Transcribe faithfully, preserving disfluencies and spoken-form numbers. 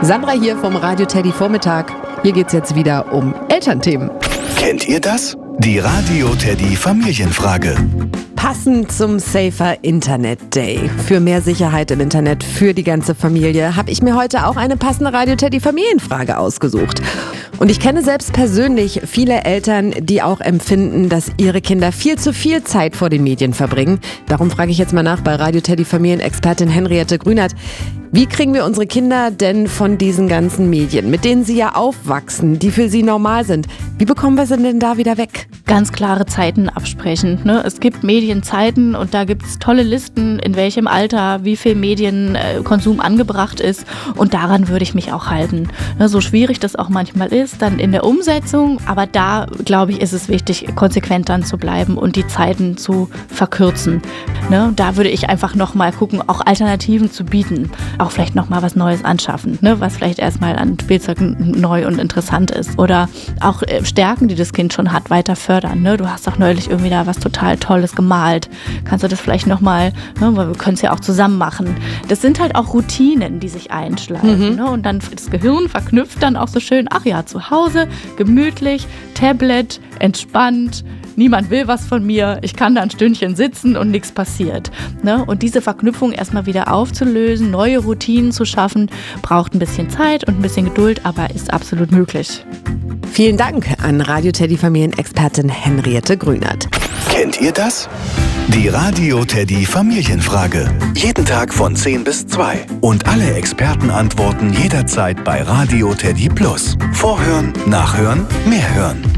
Sandra hier vom Radio Teddy Vormittag. Hier geht's jetzt wieder um Elternthemen. Kennt ihr das? Die Radio Teddy Familienfrage. Passend zum Safer Internet Day. Für mehr Sicherheit im Internet für die ganze Familie habe ich mir heute auch eine passende Radio Teddy Familienfrage ausgesucht. Und ich kenne selbst persönlich viele Eltern, die auch empfinden, dass ihre Kinder viel zu viel Zeit vor den Medien verbringen. Darum frage ich jetzt mal nach bei Radio Teddy Familienexpertin Henriette Grünert. Wie kriegen wir unsere Kinder denn von diesen ganzen Medien, mit denen sie ja aufwachsen, die für sie normal sind? Wie bekommen wir sie denn da wieder weg? Ganz klare Zeiten absprechen. Ne? Es gibt Medienzeiten und da gibt es tolle Listen, in welchem Alter wie viel Medienkonsum angebracht ist. Und daran würde ich mich auch halten. Ne? So schwierig das auch manchmal ist, dann in der Umsetzung. Aber da, glaube ich, ist es wichtig, konsequent dann zu bleiben und die Zeiten zu verkürzen. Ne? Da würde ich einfach nochmal gucken, auch Alternativen zu bieten. Auch vielleicht nochmal was Neues anschaffen, ne? Was vielleicht erstmal an Spielzeug neu und interessant ist. Oder auch Stärken, die das Kind schon hat, weiter fördern. Ne? Du hast auch neulich irgendwie da was total Tolles gemalt. Kannst du das vielleicht nochmal, ne? Weil wir können es ja auch zusammen machen. Das sind halt auch Routinen, die sich einschleifen. Mhm. Ne? Und dann das Gehirn verknüpft dann auch so schön, ach ja, zu Hause, gemütlich, Tablet, entspannt, niemand will was von mir, ich kann da ein Stündchen sitzen und nichts passiert. Ne? Und diese Verknüpfung erstmal wieder aufzulösen, neue Routinen zu schaffen, braucht ein bisschen Zeit und ein bisschen Geduld, aber ist absolut möglich. Vielen Dank an Radio Teddy Familienexpertin Henriette Grünert. Kennt ihr das? Die Radio Teddy Familienfrage. Jeden Tag von zehn bis zwei. Und alle Experten antworten jederzeit bei Radio Teddy Plus. Vorhören, nachhören, mehr hören.